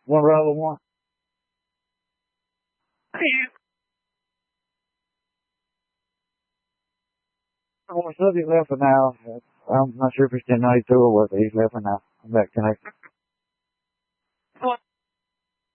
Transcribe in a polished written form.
One brother, one. Well, subject left for now. I'm not sure if it's 1092 or what, but he's left for now. I'm back connected.